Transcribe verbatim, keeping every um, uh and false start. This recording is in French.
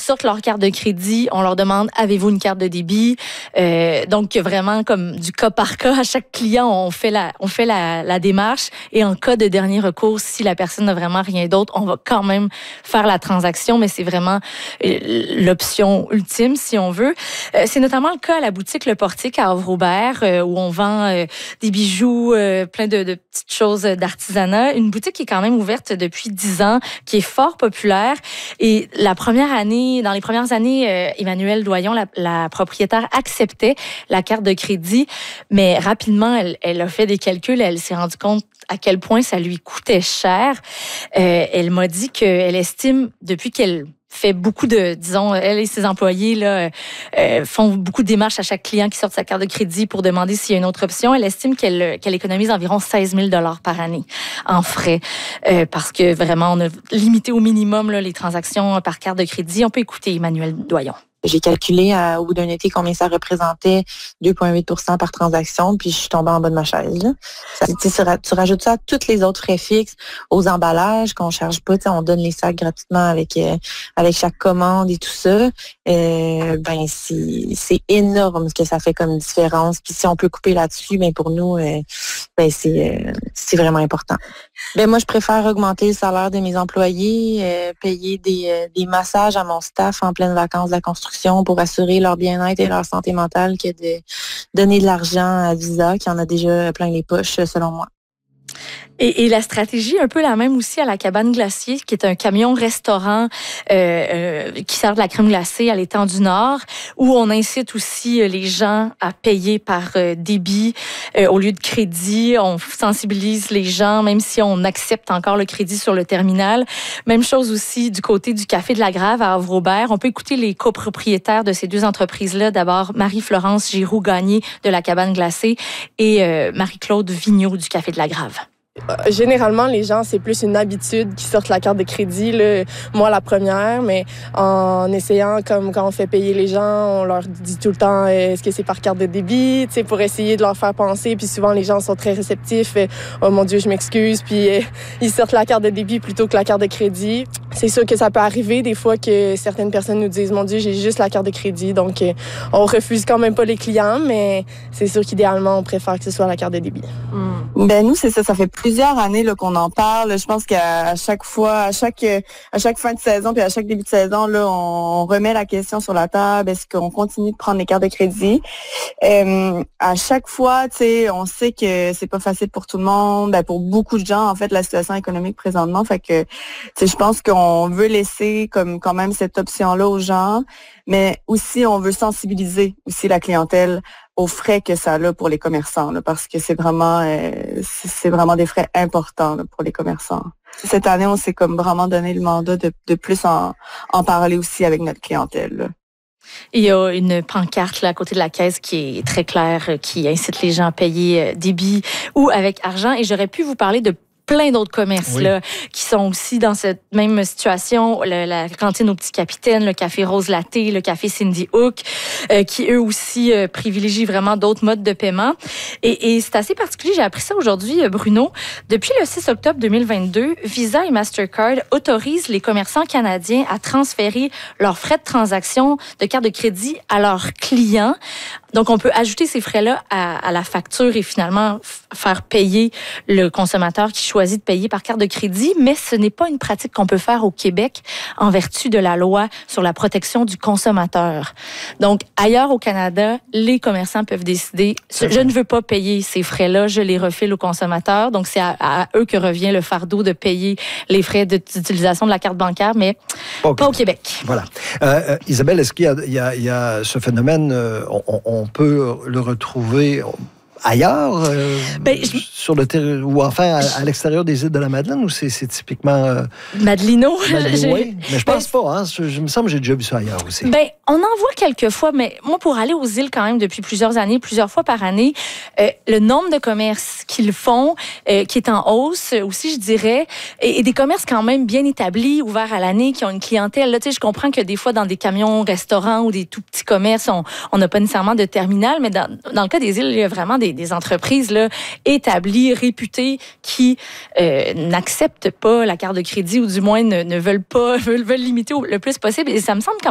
sortent leur carte de crédit, on leur demande « Avez-vous une carte de débit? Euh, » Donc, vraiment, comme du cas par cas, à chaque client, on fait la, on fait la, la démarche. Et en cas de dernier recours, si la personne n'a vraiment rien d'autre, on va quand même faire la transaction, mais c'est vraiment l'option ultime, si on veut. Euh, c'est notamment le cas à la boutique Le Portique à Havre-Aubert, euh, où on vend euh, des bijoux, euh, plein de, de petites choses d'artisanat. Une boutique qui est quand même ouverte depuis dix ans, qui est fort populaire. Et la première année, dans les premières années, euh, Emmanuelle Doyon, la, la propriétaire, acceptait la carte de crédit, mais rapidement, elle, elle a fait des calculs, elle s'est rendue compte à quel point ça lui coûtait cher. Euh, elle m'a dit qu'elle estime, depuis qu'elle fait beaucoup de, disons, elle et ses employés là, euh, font beaucoup de démarches à chaque client qui sort sa carte de crédit pour demander s'il y a une autre option. Elle estime qu'elle, qu'elle économise environ seize mille dollars par année en frais euh, parce que vraiment, on a limité au minimum là, les transactions par carte de crédit. On peut écouter Emmanuelle Doyon. J'ai calculé euh, au bout d'un été combien ça représentait, deux virgule huit pour cent par transaction, puis je suis tombée en bas de ma chaise. Là. Ça, tu, tu rajoutes ça à tous les autres frais fixes, aux emballages qu'on charge pas, on donne les sacs gratuitement avec euh, avec chaque commande et tout ça. Euh, ben c'est c'est énorme ce que ça fait comme différence. Puis si on peut couper là-dessus, ben pour nous, euh, ben c'est euh, c'est vraiment important. Ben moi je préfère augmenter le salaire de mes employés, euh, payer des euh, des massages à mon staff en pleine vacances de la construction pour assurer leur bien-être et leur santé mentale que de donner de l'argent à Visa qui en a déjà plein les poches, selon moi. Et, et la stratégie, un peu la même aussi à la Cabane Glacier, qui est un camion-restaurant euh, euh, qui sert de la crème glacée à l'étang du Nord, où on incite aussi les gens à payer par euh, débit euh, au lieu de crédit. On sensibilise les gens, même si on accepte encore le crédit sur le terminal. Même chose aussi du côté du Café de la Grave à Havre-Aubert. On peut écouter les copropriétaires de ces deux entreprises-là. D'abord, Marie-Florence Giroux-Gagné de la Cabane Glacée et euh, Marie-Claude Vigneault du Café de la Grave. Généralement, les gens, c'est plus une habitude qui sortent la carte de crédit. Là. Moi, la première, mais en essayant, comme quand on fait payer les gens, on leur dit tout le temps, est-ce que c'est par carte de débit, tu sais, pour essayer de leur faire penser. Puis souvent, les gens sont très réceptifs. Oh mon Dieu, je m'excuse. Puis euh, ils sortent la carte de débit plutôt que la carte de crédit. C'est sûr que ça peut arriver des fois que certaines personnes nous disent, mon Dieu, j'ai juste la carte de crédit. Donc, euh, on refuse quand même pas les clients, mais c'est sûr qu'idéalement, on préfère que ce soit la carte de débit. Mm. Ben nous, c'est ça. Ça fait plusieurs années là, qu'on en parle. Je pense qu'à chaque fois, à chaque à chaque fin de saison puis à chaque début de saison, là, on remet la question sur la table. Est-ce qu'on continue de prendre les cartes de crédit? Euh, à chaque fois, tu sais, on sait que c'est pas facile pour tout le monde. Ben, pour beaucoup de gens, en fait, la situation économique présentement. Fait que, tu sais, je pense qu'on veut laisser comme quand même cette option-là aux gens, mais aussi on veut sensibiliser aussi la clientèle aux frais que ça a pour les commerçants, là, parce que c'est vraiment euh, c'est vraiment des frais importants là, pour les commerçants. Cette année, on s'est comme vraiment donné le mandat de, de plus en, en parler aussi avec notre clientèle. Là. Il y a une pancarte là, à côté de la caisse qui est très claire, qui incite les gens à payer débit ou avec argent. Et j'aurais pu vous parler de plein d'autres commerces oui. là, qui sont aussi dans cette même situation. Le, la cantine au Petit Capitaine, le café Rose Latte, le café Cindy Hook, euh, qui eux aussi euh, privilégient vraiment d'autres modes de paiement. Et, et c'est assez particulier, j'ai appris ça aujourd'hui, Bruno. Depuis le six octobre deux mille vingt-deux, Visa et Mastercard autorisent les commerçants canadiens à transférer leurs frais de transaction de carte de crédit à leurs clients. Donc, on peut ajouter ces frais-là à, à la facture et finalement f- faire payer le consommateur qui choisit de payer par carte de crédit, mais ce n'est pas une pratique qu'on peut faire au Québec en vertu de la loi sur la protection du consommateur. Donc, ailleurs au Canada, les commerçants peuvent décider, je ne veux pas payer ces frais-là, je les refile au consommateur. Donc, c'est à, à eux que revient le fardeau de payer les frais d'utilisation de la carte bancaire, mais okay. pas au Québec. Voilà. Euh, euh, Isabelle, est-ce qu'il y a, il y a, il y a ce phénomène, euh, on, on peut le retrouver ailleurs, euh, ben, je... sur le terrain, ou enfin à, à l'extérieur des îles de la Madeleine, ou c'est, c'est typiquement... Euh... Madelino. Madelino oui, mais je pense ben, pas. Hein, je, je me semble que j'ai déjà vu ça ailleurs aussi. Ben, on en voit quelques fois, mais moi, pour aller aux îles quand même depuis plusieurs années, plusieurs fois par année, euh, le nombre de commerces qu'ils font, euh, qui est en hausse aussi, je dirais, et, et des commerces quand même bien établis, ouverts à l'année, qui ont une clientèle. Là, tu sais, je comprends que des fois, dans des camions, restaurants ou des tout petits commerces, on n'a pas nécessairement de terminal, mais dans, dans le cas des îles, il y a vraiment des des entreprises là, établies, réputées, qui euh, n'acceptent pas la carte de crédit ou du moins ne, ne veulent pas, veulent, veulent limiter au, le plus possible. Et ça me semble quand